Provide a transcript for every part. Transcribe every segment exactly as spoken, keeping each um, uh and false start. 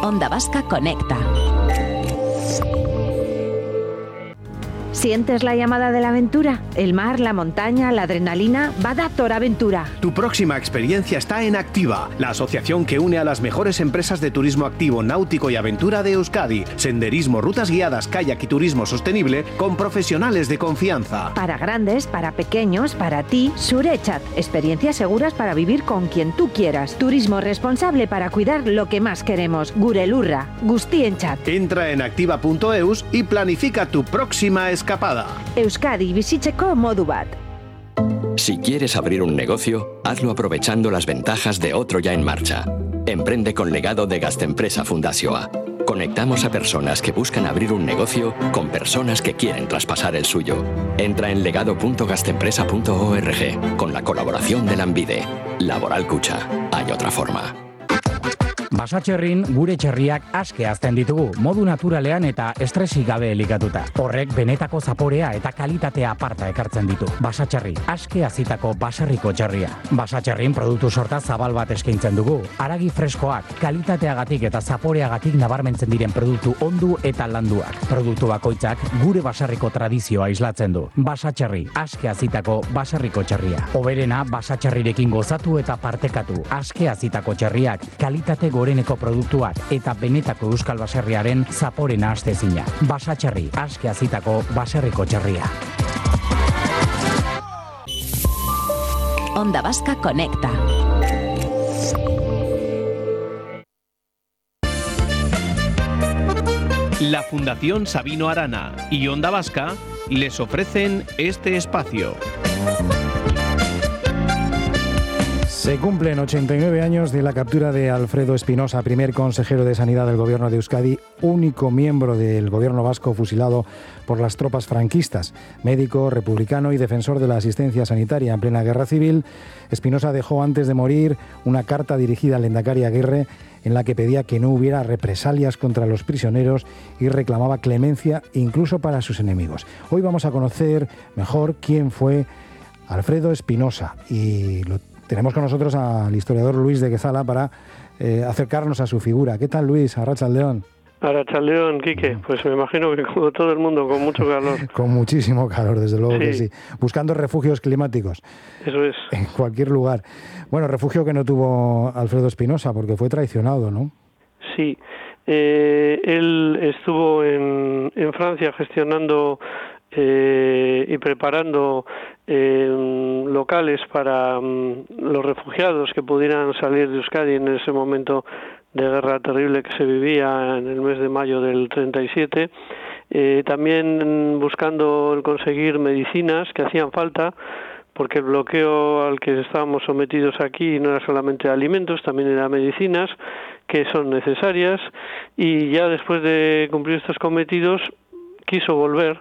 Onda Vasca Conecta. ¿Sientes la llamada de la aventura? El mar, la montaña, la adrenalina. Badator Aventura. Tu próxima experiencia está en Activa, la asociación que une a las mejores empresas de turismo activo, náutico y aventura de Euskadi. Senderismo, rutas guiadas, kayak y turismo sostenible con profesionales de confianza. Para grandes, para pequeños, para ti, Surechat. Experiencias seguras para vivir con quien tú quieras. Turismo responsable para cuidar lo que más queremos. Gurelurra, Guztienchat. Entra en activa punto eus y planifica tu próxima escapada. Euskadi bizitzeko modu bat. Si quieres abrir un negocio, hazlo aprovechando las ventajas de otro ya en marcha. Emprende con legado de Gaztempresa Fundazioa. Conectamos a personas que buscan abrir un negocio con personas que quieren traspasar el suyo. Entra en legado punto gaztempresa punto org con la colaboración de Lanbide. Laboral Kutxa. Hay otra forma. Basatxerrin gure txerriak aske hazten ditugu, modu naturalean eta estresik gabe elikatuta. Horrek benetako zaporea eta kalitatea aparta ekartzen ditu. Basatxerri, aske hazitako baserriko txerria. Basatxerrin produktu sorta zabal bat eskaintzen dugu. Haragi freskoak, kalitateagatik eta zaporeagatik nabarmentzen diren produktu ondu eta landuak. Produktu bakoitzak gure baserriko tradizioa islatzen du. Basatxerri, aske hazitako baserriko txerria. Hoberena basatxerrirekin gozatu eta partekatu. Aske hazitako txerriak, kalitate goreneko produktuak eta benetako euskal baserriaren zaporena astezina. Basatxerri, aske hazitako baserriko txerria. Onda Vasca Conecta. La Fundación Sabino Arana y Onda Vasca les ofrecen este espacio. Se cumplen ochenta y nueve años de la captura de Alfredo Espinosa, primer consejero de Sanidad del Gobierno de Euskadi, único miembro del Gobierno vasco fusilado por las tropas franquistas. Médico, republicano y defensor de la asistencia sanitaria en plena guerra civil, Espinosa dejó antes de morir una carta dirigida al lehendakari Aguirre en la que pedía que no hubiera represalias contra los prisioneros y reclamaba clemencia incluso para sus enemigos. Hoy vamos a conocer mejor quién fue Alfredo Espinosa y lo tenemos con nosotros al historiador Luis de Quezala para eh, acercarnos a su figura. ¿Qué tal, Luis? Arratsaldeon. Arratsaldeon, Quique. Pues me imagino que como todo el mundo, con mucho calor. Con muchísimo calor, desde luego sí. que sí. Buscando refugios climáticos. Eso es. En cualquier lugar. Bueno, refugio que no tuvo Alfredo Espinosa porque fue traicionado, ¿no? Sí. Eh, él estuvo en, en Francia gestionando Eh, y preparando eh, locales para um, los refugiados que pudieran salir de Euskadi en ese momento de guerra terrible que se vivía en el mes de mayo del treinta y siete, eh, también buscando el conseguir medicinas que hacían falta, porque el bloqueo al que estábamos sometidos aquí no era solamente alimentos, también eran medicinas que son necesarias, y ya después de cumplir estos cometidos quiso volver.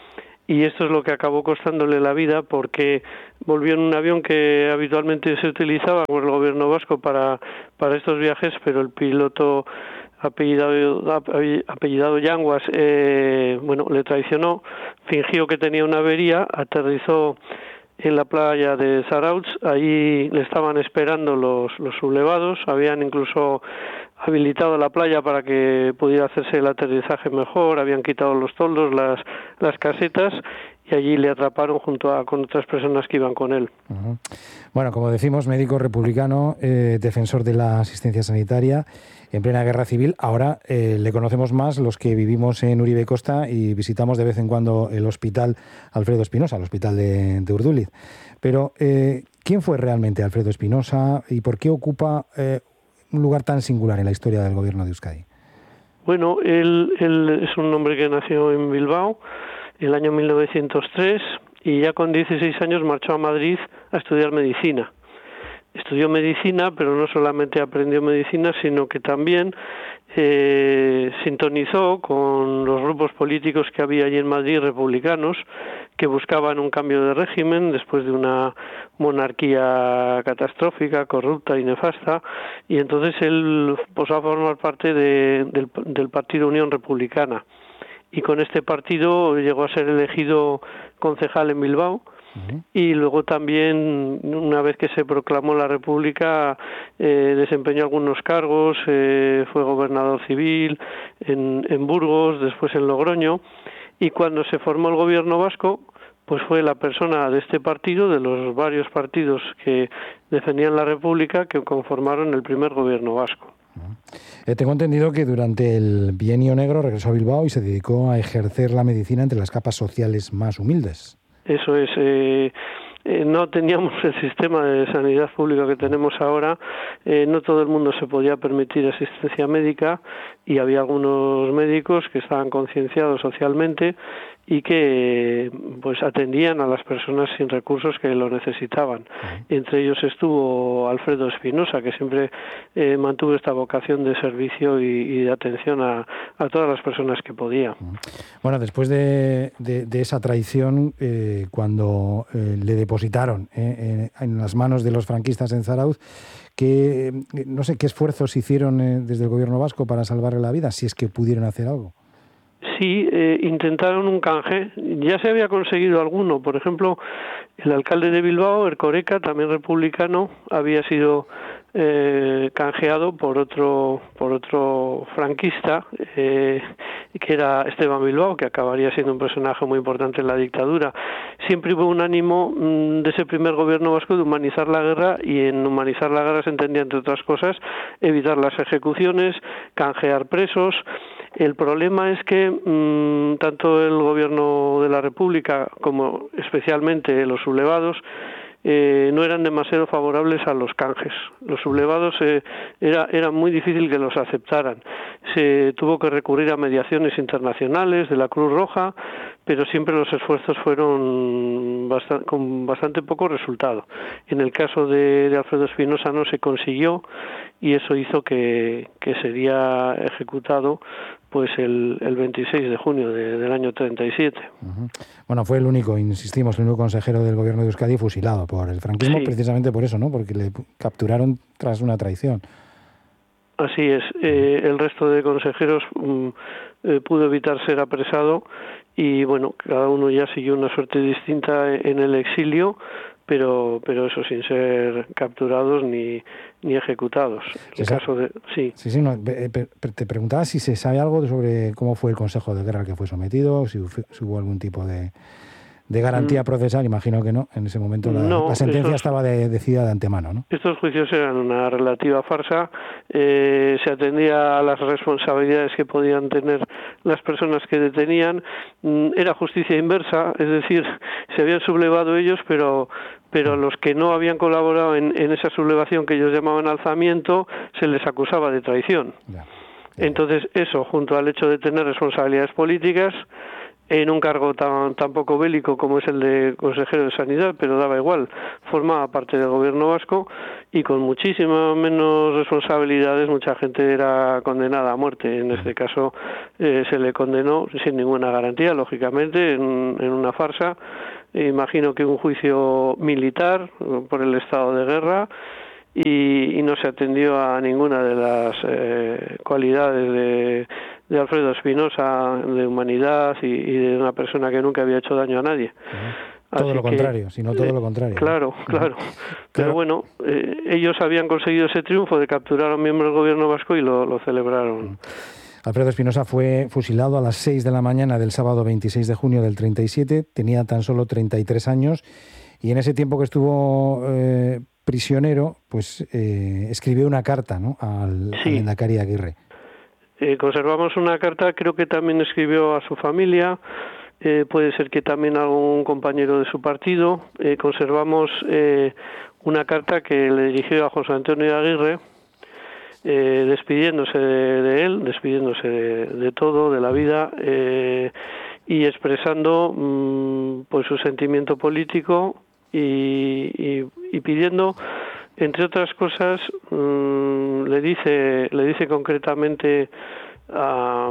Y esto es lo que acabó costándole la vida, porque volvió en un avión que habitualmente se utilizaba por el gobierno vasco para, para estos viajes, pero el piloto apellidado, apellidado Yanguas, eh, bueno, le traicionó, fingió que tenía una avería, aterrizó en la playa de Zarautz. Allí le estaban esperando los, los sublevados, habían incluso habilitado la playa para que pudiera hacerse el aterrizaje mejor, habían quitado los toldos, las, las casetas, y allí le atraparon junto a con otras personas que iban con él. Uh-huh. Bueno, como decimos, médico republicano, eh, defensor de la asistencia sanitaria en plena guerra civil. Ahora eh, le conocemos más los que vivimos en Uribe Costa y visitamos de vez en cuando el hospital Alfredo Espinosa, el hospital de, de Urduliz. Pero, eh, ¿quién fue realmente Alfredo Espinosa y por qué ocupa eh, un lugar tan singular en la historia del gobierno de Euskadi? Bueno, él, él es un hombre que nació en Bilbao en el año mil novecientos tres y ya con dieciséis años marchó a Madrid a estudiar medicina. Estudió medicina, pero no solamente aprendió medicina, sino que también eh, sintonizó con los grupos políticos que había allí en Madrid, republicanos, que buscaban un cambio de régimen después de una monarquía catastrófica, corrupta y nefasta, y entonces él pasó a formar parte de, del, del Partido Unión Republicana. Y con este partido llegó a ser elegido concejal en Bilbao Uh-huh. Y luego también, una vez que se proclamó la República, eh, desempeñó algunos cargos, eh, fue gobernador civil en, en Burgos, después en Logroño, y cuando se formó el gobierno vasco, pues fue la persona de este partido, de los varios partidos que defendían la República, que conformaron el primer gobierno vasco. Eh, tengo entendido que durante el Bienio Negro regresó a Bilbao y se dedicó a ejercer la medicina entre las capas sociales más humildes. Eso es. Eh, eh, no teníamos el sistema de sanidad pública que tenemos ahora. Eh, no todo el mundo se podía permitir asistencia médica y había algunos médicos que estaban concienciados socialmente y que pues atendían a las personas sin recursos que lo necesitaban. Entre ellos estuvo Alfredo Espinosa, que siempre eh, mantuvo esta vocación de servicio y, y de atención a, a todas las personas que podía. Bueno, después de, de, de esa traición, eh, cuando eh, le depositaron eh, en, en las manos de los franquistas en Zarauz, que no sé qué esfuerzos hicieron eh, desde el gobierno vasco para salvarle la vida, si es que pudieron hacer algo. Sí, eh, intentaron un canje. Ya se había conseguido alguno. Por ejemplo, el alcalde de Bilbao, Erkoreka, también republicano, había sido eh, canjeado por otro por otro franquista, eh, que era Esteban Bilbao, que acabaría siendo un personaje muy importante en la dictadura. Siempre hubo un ánimo mmm, de ese primer gobierno vasco de humanizar la guerra, y en humanizar la guerra se entendía, entre otras cosas, evitar las ejecuciones, canjear presos. El problema es que mmm, tanto el gobierno de la República como especialmente los sublevados eh, no eran demasiado favorables a los canjes. Los sublevados eh, era, era muy difícil que los aceptaran. Se tuvo que recurrir a mediaciones internacionales de la Cruz Roja, pero siempre los esfuerzos fueron bastante, con bastante poco resultado. En el caso de, de Alfredo Espinosa no se consiguió, y eso hizo que, que sería ejecutado pues el, el veintiséis de junio de, del año treinta y siete. Uh-huh. Bueno, fue el único, insistimos, el único consejero del gobierno de Euskadi fusilado por el franquismo, sí. Precisamente por eso, ¿no? Porque le capturaron tras una traición. Así es. Eh, el resto de consejeros um, eh, pudo evitar ser apresado, y bueno, cada uno ya siguió una suerte distinta en el exilio, pero pero eso sin ser capturados ni ni ejecutados. En sabe, caso de sí. Sí, sí, no, te preguntaba si se sabe algo sobre cómo fue el Consejo de Guerra al que fue sometido, si, si hubo algún tipo de, de garantía mm. procesal. Imagino que no. En ese momento la, no, la sentencia estos, estaba de, decidida de antemano, ¿no? Estos juicios eran una relativa farsa. Eh, se atendía a las responsabilidades que podían tener las personas que detenían. Mm, era justicia inversa, es decir, se habían sublevado ellos, pero pero los que no habían colaborado en, en esa sublevación que ellos llamaban alzamiento, se les acusaba de traición. Ya, ya. Entonces, eso, junto al hecho de tener responsabilidades políticas, en un cargo tan, tan poco bélico como es el de consejero de Sanidad, pero daba igual, formaba parte del gobierno vasco, y con muchísimas menos responsabilidades, mucha gente era condenada a muerte. En este caso eh, se le condenó sin ninguna garantía, lógicamente, en, en una farsa. Imagino que un juicio militar por el estado de guerra, y, y no se atendió a ninguna de las eh, cualidades de, de Alfredo Espinosa, de humanidad y, y de una persona que nunca había hecho daño a nadie. Uh-huh. Todo Así lo contrario, que, sino todo eh, lo contrario. Claro, claro. Uh-huh. Pero claro. bueno, eh, ellos habían conseguido ese triunfo de capturar a un miembro del gobierno vasco y lo, lo celebraron. Uh-huh. Alfredo Espinosa fue fusilado a las seis de la mañana del sábado veintiséis de junio del treinta y siete, tenía tan solo treinta y tres años, y en ese tiempo que estuvo eh, prisionero, pues eh, escribió una carta, ¿no?, al, sí. al Lehendakari Aguirre. Eh, conservamos una carta, creo que también escribió a su familia, eh, puede ser que también a algún compañero de su partido. Eh, conservamos eh, una carta que le dirigió a José Antonio Aguirre, Eh, despidiéndose de, de él, despidiéndose de, de todo, de la vida, eh, y expresando mmm, pues su sentimiento político y, y, y pidiendo, entre otras cosas, mmm, le dice le dice concretamente a,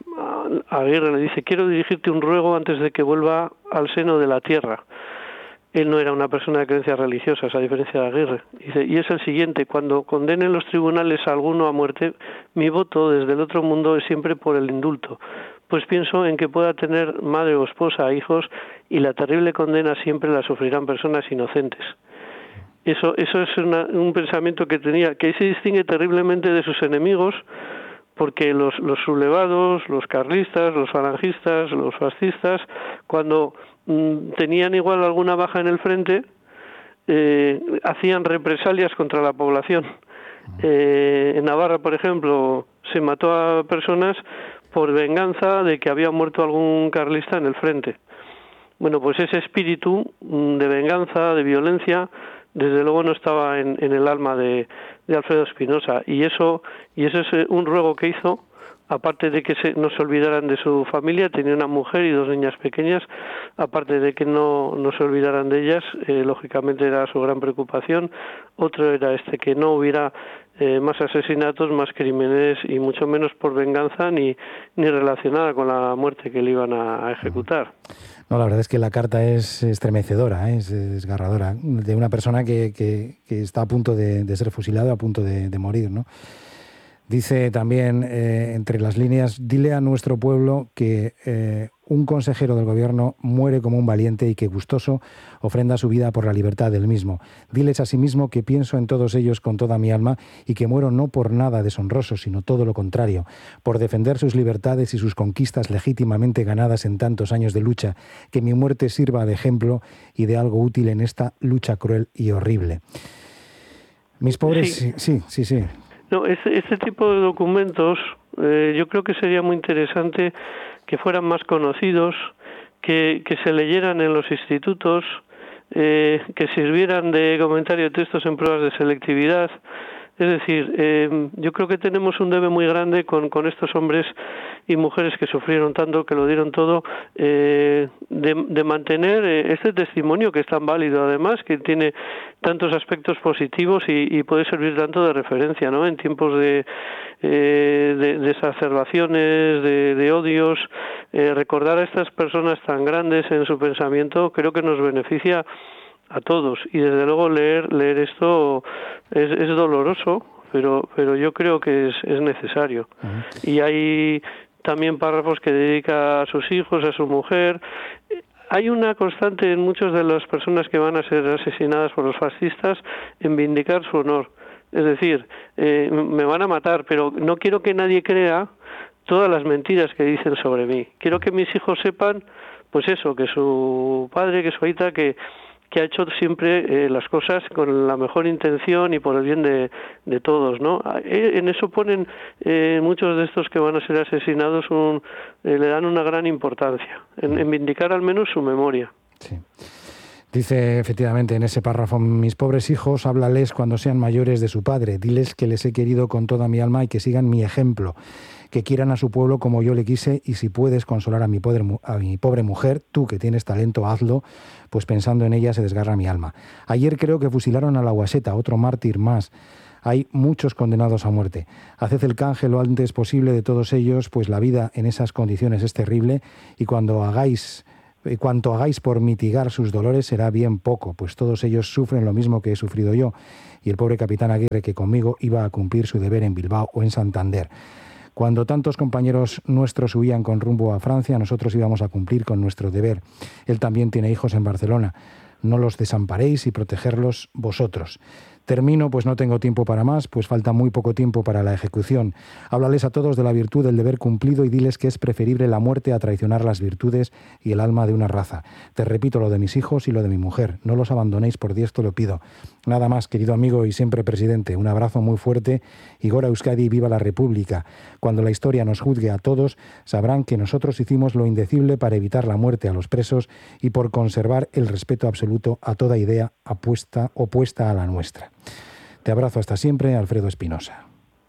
a Aguirre, le dice: quiero dirigirte un ruego antes de que vuelva al seno de la tierra. Él no era una persona de creencias religiosas, a diferencia de Aguirre. Dice, y es el siguiente: cuando condenen los tribunales a alguno a muerte, mi voto desde el otro mundo es siempre por el indulto, pues pienso en que pueda tener madre o esposa, hijos, y la terrible condena siempre la sufrirán personas inocentes. Eso, eso es una, un pensamiento que tenía, que se distingue terriblemente de sus enemigos, porque los, los sublevados, los carlistas, los falangistas, los fascistas, cuando mmm, tenían igual alguna baja en el frente, eh, hacían represalias contra la población. Eh, en Navarra, por ejemplo, se mató a personas por venganza de que había muerto algún carlista en el frente. Bueno, pues ese espíritu de venganza, de violencia, desde luego no estaba en, en el alma de, de Alfredo Espinosa, y eso y eso es un ruego que hizo, aparte de que se, no se olvidaran de su familia. Tenía una mujer y dos niñas pequeñas, aparte de que no, no se olvidaran de ellas, eh, lógicamente era su gran preocupación. Otro era este, que no hubiera eh, más asesinatos, más crímenes, y mucho menos por venganza ni, ni relacionada con la muerte que le iban a, a ejecutar. No, la verdad es que la carta es estremecedora, ¿eh? es desgarradora, de una persona que, que, que está a punto de, de ser fusilado, a punto de, de morir, ¿no? Dice también, eh, entre las líneas, dile a nuestro pueblo que eh, un consejero del gobierno muere como un valiente y que gustoso ofrenda su vida por la libertad del mismo. Diles asimismo que pienso en todos ellos con toda mi alma y que muero no por nada deshonroso, sino todo lo contrario, por defender sus libertades y sus conquistas legítimamente ganadas en tantos años de lucha, que mi muerte sirva de ejemplo y de algo útil en esta lucha cruel y horrible. Mis pobres... Sí, sí, sí. sí. No, este, este tipo de documentos eh, yo creo que sería muy interesante que fueran más conocidos, que, que se leyeran en los institutos, eh, que sirvieran de comentario de textos en pruebas de selectividad. Es decir, eh, yo creo que tenemos un debe muy grande con, con estos hombres y mujeres que sufrieron tanto, que lo dieron todo, eh, de, de mantener eh, este testimonio que es tan válido, además, que tiene tantos aspectos positivos y, y puede servir tanto de referencia, ¿no? En tiempos de, eh, de, de exacerbaciones, de, de odios, eh, recordar a estas personas tan grandes en su pensamiento creo que nos beneficia a todos, y desde luego leer leer esto es, es doloroso, pero pero yo creo que es, es necesario. Uh-huh. Y hay también párrafos que dedica a sus hijos, a su mujer. Hay una constante en muchas de las personas que van a ser asesinadas por los fascistas en vindicar su honor. Es decir, eh, me van a matar, pero no quiero que nadie crea todas las mentiras que dicen sobre mí. Quiero que mis hijos sepan, pues eso, que su padre, que su aita, que que ha hecho siempre eh, las cosas con la mejor intención y por el bien de, de todos, ¿no? En eso ponen eh, muchos de estos que van a ser asesinados, un, eh, le dan una gran importancia, en, en vindicar al menos su memoria. Sí. Dice efectivamente en ese párrafo: mis pobres hijos, háblales cuando sean mayores de su padre, diles que les he querido con toda mi alma y que sigan mi ejemplo, que quieran a su pueblo como yo le quise, y si puedes consolar a mi, pobre, a mi pobre mujer, tú que tienes talento, hazlo, pues pensando en ella se desgarra mi alma. Ayer creo que fusilaron a la Guaseta, otro mártir más. Hay muchos condenados a muerte. Haced el canje lo antes posible de todos ellos, pues la vida en esas condiciones es terrible, y cuando hagáis... cuanto hagáis por mitigar sus dolores será bien poco, pues todos ellos sufren lo mismo que he sufrido yo, y el pobre capitán Aguirre, que conmigo iba a cumplir su deber en Bilbao o en Santander. Cuando tantos compañeros nuestros huían con rumbo a Francia, nosotros íbamos a cumplir con nuestro deber. Él también tiene hijos en Barcelona. No los desamparéis y protegerlos vosotros. Termino, pues no tengo tiempo para más, pues falta muy poco tiempo para la ejecución. Háblales a todos de la virtud del deber cumplido y diles que es preferible la muerte a traicionar las virtudes y el alma de una raza. Te repito lo de mis hijos y lo de mi mujer. No los abandonéis, por Dios te lo pido. Nada más, querido amigo y siempre presidente. Un abrazo muy fuerte y Gora Euskadi, viva la República. Cuando la historia nos juzgue a todos, sabrán que nosotros hicimos lo indecible para evitar la muerte a los presos y por conservar el respeto absoluto a toda idea apuesta, opuesta a la nuestra. Te abrazo hasta siempre, Alfredo Espinosa.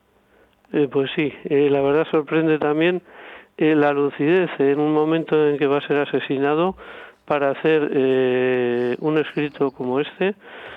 Eh, pues sí, eh, la verdad sorprende también eh, la lucidez en un momento en que va a ser asesinado para hacer eh, un escrito como este,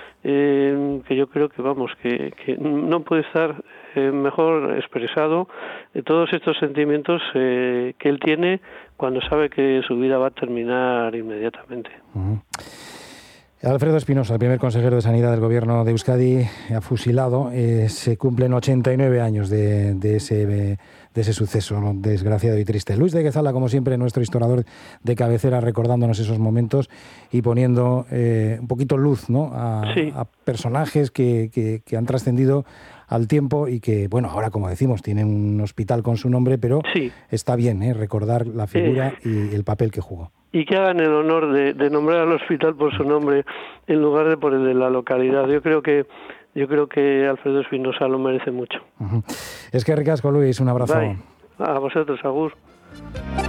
eh, que yo creo que, vamos, que, que no puede estar eh, mejor expresado eh, todos estos sentimientos eh, que él tiene cuando sabe que su vida va a terminar inmediatamente. Uh-huh. Alfredo Espinosa, el primer consejero de Sanidad del Gobierno de Euskadi, ha fusilado. Eh, se cumplen ochenta y nueve años de, de, ese, de ese suceso, ¿no?, desgraciado y triste. Luis de Guezala, como siempre, nuestro historiador de cabecera, recordándonos esos momentos y poniendo eh, un poquito luz, ¿no?, a, sí. a personajes que, que, que han trascendido al tiempo y que, bueno, ahora, como decimos, tienen un hospital con su nombre, pero sí. está bien ¿eh? recordar la figura eh. y el papel que jugó. Y que hagan el honor de, de nombrar al hospital por su nombre en lugar de por el de la localidad. Yo creo que yo creo que Alfredo Espinosa lo merece mucho. Uh-huh. Es que ricasco, Luis, un abrazo. Bye. A vosotros, agur.